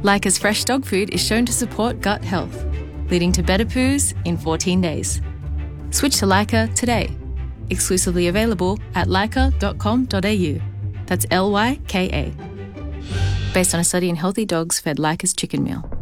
Lyca's fresh dog food is shown to support gut health, leading to better poos in 14 days. Switch to Lyca today. Exclusively available at lyca.com.au. That's Lyka. Based on a study in healthy dogs fed Lyca's chicken meal.